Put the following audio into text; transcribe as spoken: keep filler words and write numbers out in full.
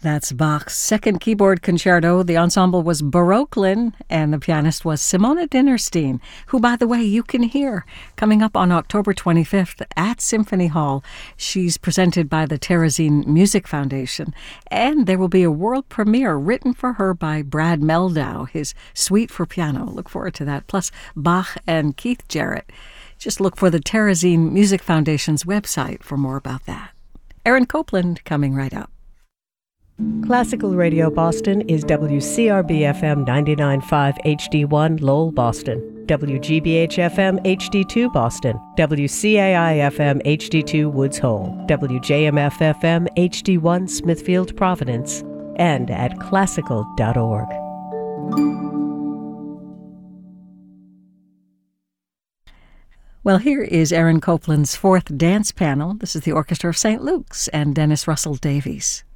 That's Bach's Second Keyboard Concerto. The ensemble was Baroquelin, and the pianist was Simona Dinnerstein, who, by the way, you can hear coming up on October twenty-fifth at Symphony Hall. She's presented by the Terezin Music Foundation, and there will be a world premiere written for her by Brad Meldau, his suite for piano. Look forward to that, plus Bach and Keith Jarrett. Just look for the Terezin Music Foundation's website for more about that. Aaron Copland coming right up. Classical Radio Boston is W C R B F M ninety-nine point five H D one Lowell, Boston, W G B H F M H D two Boston, W C A I F M H D two Woods Hole, W J M F F M H D one Smithfield, Providence, and at classical dot org. Well, here is Aaron Copland's fourth dance panel. This is the Orchestra of Saint Luke's and Dennis Russell Davies.